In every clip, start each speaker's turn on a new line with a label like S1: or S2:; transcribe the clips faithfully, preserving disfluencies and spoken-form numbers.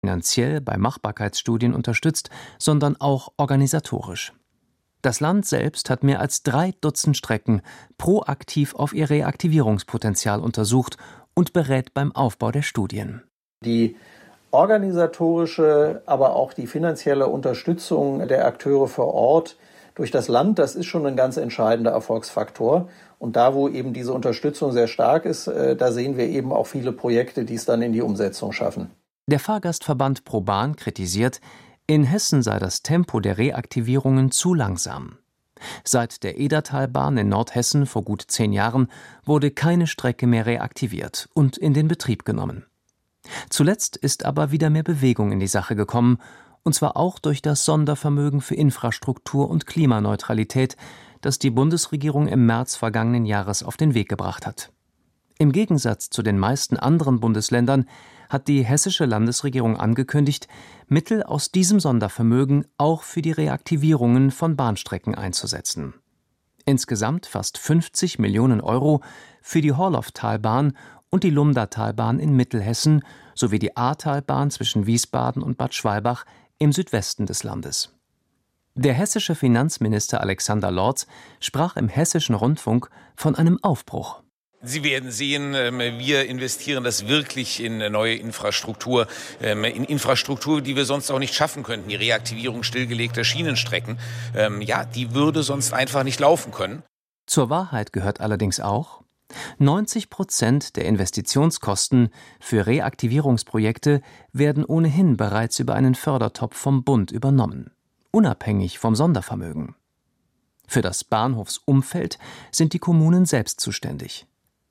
S1: finanziell bei Machbarkeitsstudien unterstützt, sondern auch organisatorisch. Das Land selbst hat mehr als drei Dutzend Strecken proaktiv auf ihr Reaktivierungspotenzial untersucht und berät beim Aufbau der Studien.
S2: Die organisatorische, aber auch die finanzielle Unterstützung der Akteure vor Ort durch das Land, das ist schon ein ganz entscheidender Erfolgsfaktor. Und da, wo eben diese Unterstützung sehr stark ist, da sehen wir eben auch viele Projekte, die es dann in die Umsetzung schaffen.
S1: Der Fahrgastverband ProBahn kritisiert, in Hessen sei das Tempo der Reaktivierungen zu langsam. Seit der Edertalbahn in Nordhessen vor gut zehn Jahren wurde keine Strecke mehr reaktiviert und in den Betrieb genommen. Zuletzt ist aber wieder mehr Bewegung in die Sache gekommen, und zwar auch durch das Sondervermögen für Infrastruktur und Klimaneutralität, das die Bundesregierung im März vergangenen Jahres auf den Weg gebracht hat. Im Gegensatz zu den meisten anderen Bundesländern hat die hessische Landesregierung angekündigt, Mittel aus diesem Sondervermögen auch für die Reaktivierungen von Bahnstrecken einzusetzen. Insgesamt fast fünfzig Millionen Euro für die Horlofftalbahn und die Lumdatalbahn in Mittelhessen sowie die Ahrtalbahn zwischen Wiesbaden und Bad Schwalbach im Südwesten des Landes. Der hessische Finanzminister Alexander Lorz sprach im Hessischen Rundfunk von einem Aufbruch.
S3: Sie werden sehen, wir investieren das wirklich in neue Infrastruktur, in Infrastruktur, die wir sonst auch nicht schaffen könnten. Die Reaktivierung stillgelegter Schienenstrecken, ja, die würde sonst einfach nicht laufen können.
S1: Zur Wahrheit gehört allerdings auch, neunzig Prozent der Investitionskosten für Reaktivierungsprojekte werden ohnehin bereits über einen Fördertopf vom Bund übernommen, unabhängig vom Sondervermögen. Für das Bahnhofsumfeld sind die Kommunen selbst zuständig.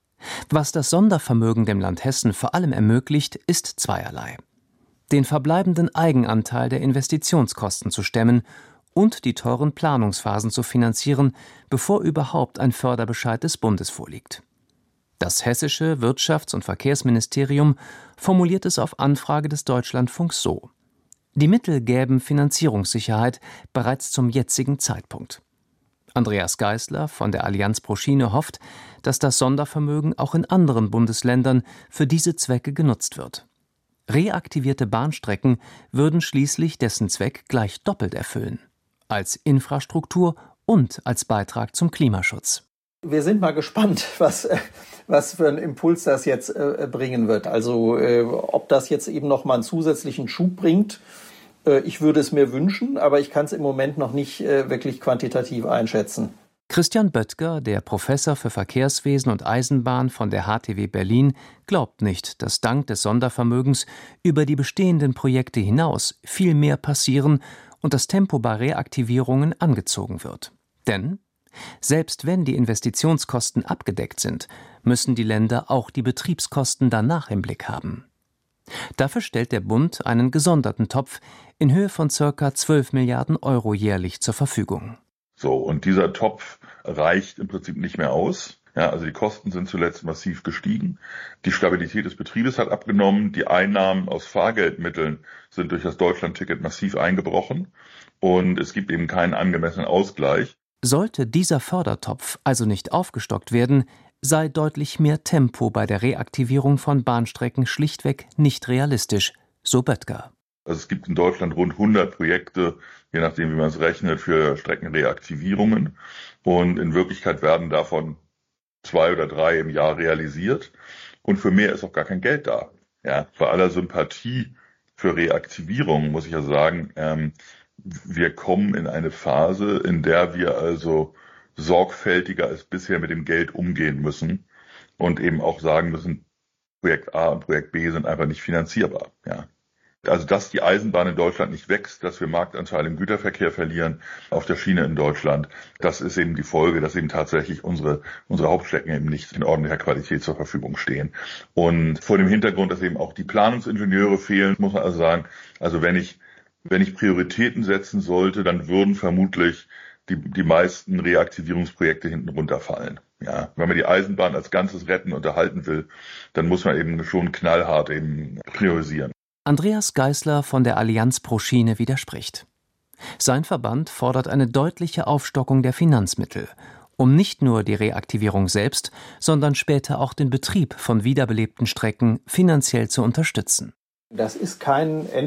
S1: Was das Sondervermögen dem Land Hessen vor allem ermöglicht, ist zweierlei: den verbleibenden Eigenanteil der Investitionskosten zu stemmen und die teuren Planungsphasen zu finanzieren, bevor überhaupt ein Förderbescheid des Bundes vorliegt. Das hessische Wirtschafts- und Verkehrsministerium formuliert es auf Anfrage des Deutschlandfunks so: Die Mittel gäben Finanzierungssicherheit bereits zum jetzigen Zeitpunkt. Andreas Geisler von der Allianz pro Schiene hofft, dass das Sondervermögen auch in anderen Bundesländern für diese Zwecke genutzt wird. Reaktivierte Bahnstrecken würden schließlich dessen Zweck gleich doppelt erfüllen: als Infrastruktur und als Beitrag zum Klimaschutz.
S2: Wir sind mal gespannt, was, was für einen Impuls das jetzt äh, bringen wird. Also äh, ob das jetzt eben noch mal einen zusätzlichen Schub bringt. Äh, ich würde es mir wünschen, aber ich kann es im Moment noch nicht äh, wirklich quantitativ einschätzen.
S1: Christian Böttger, der Professor für Verkehrswesen und Eisenbahn von der H T W Berlin, glaubt nicht, dass dank des Sondervermögens über die bestehenden Projekte hinaus viel mehr passieren und das Tempo bei Reaktivierungen angezogen wird. Denn selbst wenn die Investitionskosten abgedeckt sind, müssen die Länder auch die Betriebskosten danach im Blick haben. Dafür stellt der Bund einen gesonderten Topf in Höhe von ca. zwölf Milliarden Euro jährlich zur Verfügung.
S4: So, und dieser Topf reicht im Prinzip nicht mehr aus. Ja, also die Kosten sind zuletzt massiv gestiegen. Die Stabilität des Betriebes hat abgenommen. Die Einnahmen aus Fahrgeldmitteln sind durch das Deutschlandticket massiv eingebrochen. Und es gibt eben keinen angemessenen Ausgleich.
S1: Sollte dieser Fördertopf also nicht aufgestockt werden, sei deutlich mehr Tempo bei der Reaktivierung von Bahnstrecken schlichtweg nicht realistisch, so Böttger.
S4: Also es gibt in Deutschland rund hundert Projekte, je nachdem wie man es rechnet, für Streckenreaktivierungen. Und in Wirklichkeit werden davon zwei oder drei im Jahr realisiert. Und für mehr ist auch gar kein Geld da. Ja, bei aller Sympathie für Reaktivierung muss ich ja sagen, ähm, wir kommen in eine Phase, in der wir also sorgfältiger als bisher mit dem Geld umgehen müssen und eben auch sagen müssen, Projekt A und Projekt B sind einfach nicht finanzierbar. Ja. Also dass die Eisenbahn in Deutschland nicht wächst, dass wir Marktanteil im Güterverkehr verlieren auf der Schiene in Deutschland, das ist eben die Folge, dass eben tatsächlich unsere unsere Hauptstrecken eben nicht in ordentlicher Qualität zur Verfügung stehen. Und vor dem Hintergrund, dass eben auch die Planungsingenieure fehlen, muss man also sagen, also wenn ich Wenn ich Prioritäten setzen sollte, dann würden vermutlich die, die meisten Reaktivierungsprojekte hinten runterfallen. Ja, wenn man die Eisenbahn als Ganzes retten und erhalten will, dann muss man eben schon knallhart eben priorisieren.
S1: Andreas Geisler von der Allianz pro Schiene widerspricht. Sein Verband fordert eine deutliche Aufstockung der Finanzmittel, um nicht nur die Reaktivierung selbst, sondern später auch den Betrieb von wiederbelebten Strecken finanziell zu unterstützen.
S2: Das ist kein